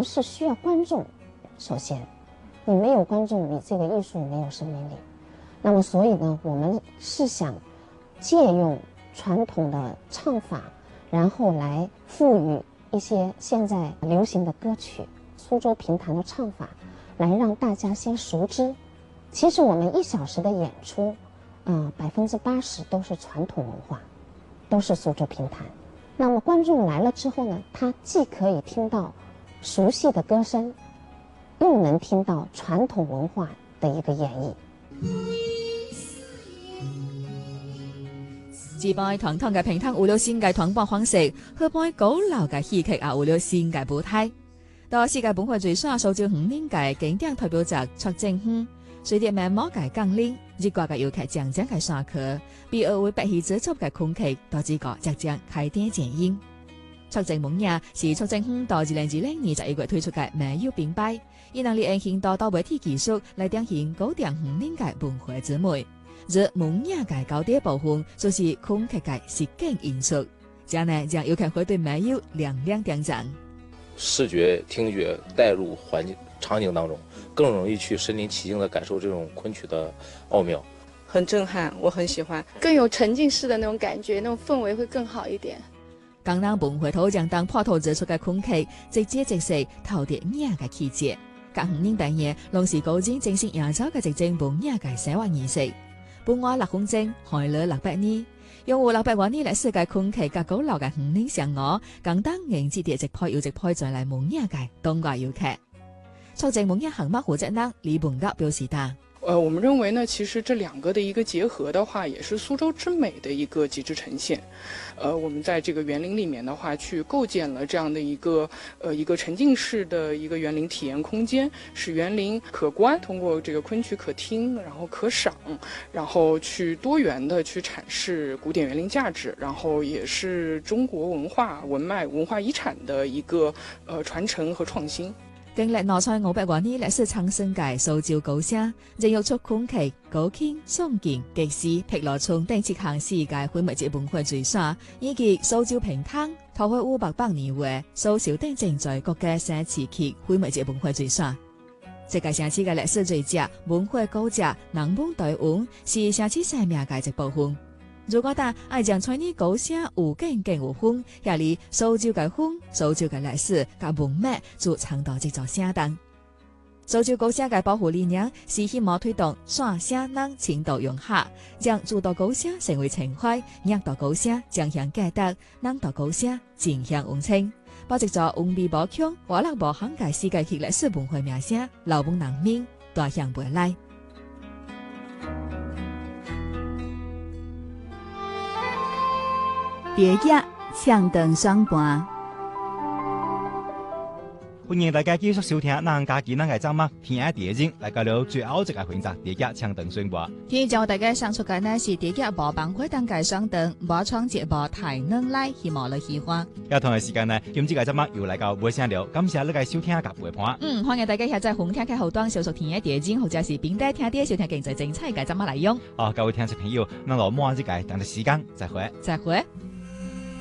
是需要观众。首先，你没有观众，你这个艺术没有生命力。那么，所以呢，我们是想借用传统的唱法，然后来赋予一些现在流行的歌曲、苏州评弹的唱法，来让大家先熟知。其实我们1小时的演出，80%都是传统文化，都是苏州评弹。那么观众来了之后呢，他既可以听到熟悉的歌声，又能听到传统文化的一个演绎。 自擺堂堂嘅評彈有了新嘅傳播方式，去擺古老嘅戲劇也有了新嘅舞台。到世界本會最耍蘇州5年嘅經典代表作《卓正亨》，隨著慢慢嘅降臨，日國嘅遊客漸漸嘅上課，比而為白戲製作嘅昆劇，導致個漸漸開店經營。卓正蒙也是卓正亨到2020年11月推出嘅美優品牌，伊能利用現代多媒體技術來展現古典5年嘅文化之美。而蒙也嘅高低部分就是昆劇嘅實景演出，這樣呢讓遊客會對美優亮亮點讚。 視覺、聽覺帶入環境場景當中，更容易去身臨其境地感受這種昆曲的奧妙。 很震撼，我很喜歡，更有沉浸式的那種感覺，那種氛圍會更好一點。 江南本會土將當破土製出嘅昆劇，直接直視透啲野嘅氣節。隔5年半夜，攏是高精正式亞洲嘅直正本野嘅生活儀式。本我6公正，開了600年，用戶600多年歷史嘅昆劇及古老嘅5年上我，更當迎接啲直派要直派再嚟蒙野嘅東國遊客。卓正蒙野行乜負責人李本德表示道。 我們認為呢，其實這兩個的一個結合的話，也是蘇州之美的一個極致呈現。我們在這個園林裡面的話，去構建了這樣的一個沉浸式的一個園林體驗空間，使園林可觀，通過這個昆曲可聽，然後可賞，然後去多元的去闡釋古典園林價值，然後也是中國文化文脈文化遺產的一個傳承和創新。 經歷內在500多年歷史產生嘅蘇州高聲，仍要出昆劇、高傾、雙劍、劇詩、碧螺春等7項世界非物質文化最耍，以及蘇州評彈、桃花500百年畫、蘇州等正在國家寫詞劇非物質文化最耍。這個城市嘅歷史最佳、文化高價、人文台灣是城市生命嘅一部分。如果大愛將傳你高聲有景更有風，下裡蘇州嘅風、蘇州嘅歷史及文脈就倡導這座聲燈。蘇州高聲嘅保護理念是希望推動雙聲能深度融合，將諸道高聲成為情懷，讓道高聲將向價值，讓道高聲正向溫情，保持咗文美無窮、活力無限嘅世界級歷史文化名聲，老本人民大向未來。 蝶野唱燈雙盤， 歡迎大家繼續收聽咱家己咱嘅節目聽下電影，來到了最後一個環節，蝶野唱燈雙盤。 今日將大家上出嘅呢是蝶野無幫會當嘅雙燈，無創節目台能來，希望你喜歡。 有同嘅時間呢，今次嘅節目又嚟到尾聲了，感謝你嘅收聽及陪伴。 歡迎大家下載紅聽嘅後端小熟聽下電影，或者是邊帶聽啲收聽經濟精彩嘅節目內容。 各位聽眾朋友，咱落晚一個同一時間再會。 再會。